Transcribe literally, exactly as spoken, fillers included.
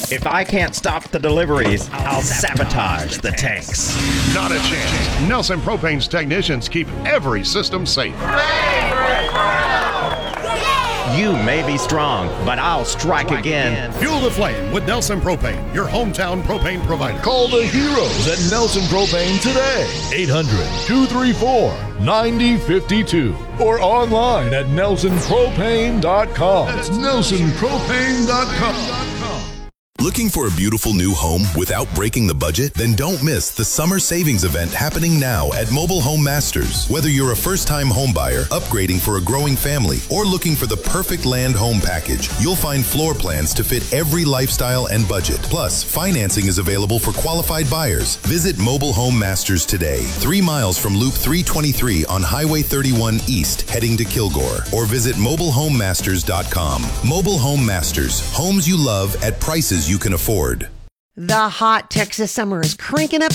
If I can't stop the deliveries, I'll sabotage the tanks. Not a chance. Nelson Propane's technicians keep every system safe. You may be strong, but I'll strike, strike again. again. Fuel the flame with Nelson Propane, your hometown propane provider. Call the heroes at Nelson Propane today. eight hundred, two three four, nine zero five two or online at nelson propane dot com. That's nelson propane dot com. Looking for a beautiful new home without breaking the budget? Then don't miss the summer savings event happening now at Mobile Home Masters. Whether you're a first-time home buyer, upgrading for a growing family, or looking for the perfect land home package, you'll find floor plans to fit every lifestyle and budget. Plus, financing is available for qualified buyers. Visit Mobile Home Masters today, three miles from Loop three twenty-three on Highway thirty-one East, heading to Kilgore, or visit mobile home masters dot com. Mobile Home Masters, homes you love at prices you can afford. The hot Texas summer is cranking up